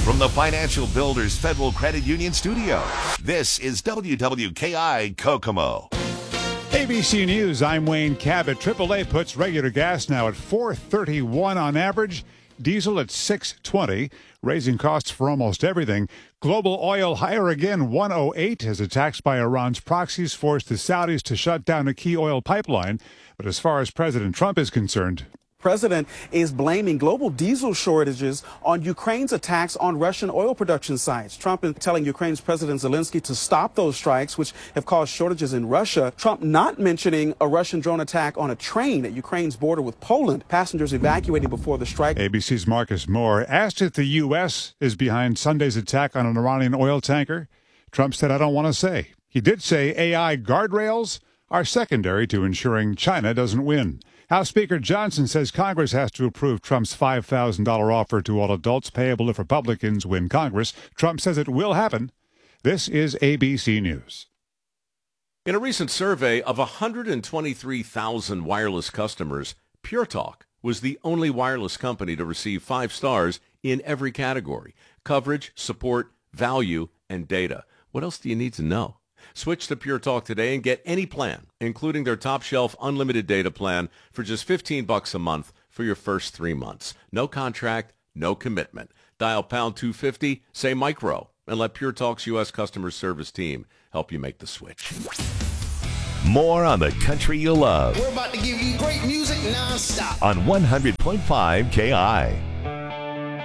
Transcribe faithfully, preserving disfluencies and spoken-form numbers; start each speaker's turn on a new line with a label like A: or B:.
A: From the Financial Builders Federal Credit Union studio, this is W W K I Kokomo.
B: A B C News, I'm Wayne Cabot. triple A puts regular gas now at four thirty-one on average, diesel at six twenty, raising costs for almost everything. Global oil higher again, one oh eight, as attacks by Iran's proxies forced the Saudis to shut down a key oil pipeline. But as far as President Trump is concerned,
C: President is blaming global diesel shortages on Ukraine's attacks on Russian oil production sites. Trump is telling Ukraine's President Zelensky to stop those strikes, which have caused shortages in Russia. Trump not mentioning a Russian drone attack on a train at Ukraine's border with Poland. Passengers evacuating before the strike.
B: A B C's Marcus Moore asked if the U S is behind Sunday's attack on an Iranian oil tanker. Trump said, "I don't want to say." He did say A I guardrails are secondary to ensuring China doesn't win. House Speaker Johnson says Congress has to approve Trump's five thousand dollars offer to all adults payable if Republicans win Congress. Trump says it will happen. This is A B C News.
D: In a recent survey of one hundred twenty-three thousand wireless customers, Pure Talk was the only wireless company to receive five stars in every category: coverage, support, value, and data. What else do you need to know? Switch to Pure Talk today and get any plan, including their top-shelf unlimited data plan, for just fifteen bucks a month for your first three months. No contract, no commitment. Dial pound two fifty, say micro, and let Pure Talk's U S customer service team help you make the switch.
A: More on the country you love
E: We're about to give you great music non-stop
A: on one hundred point five K I.